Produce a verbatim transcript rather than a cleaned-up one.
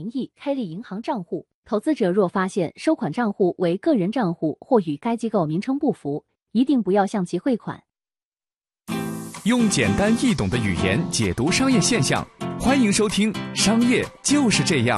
名义开立银行账户。投资者若发现收款账户为个人账户或与该机构名称不符，一定不要向其汇款。 用简单易懂的语言解读商业现象，欢迎收听《商业就是这样》。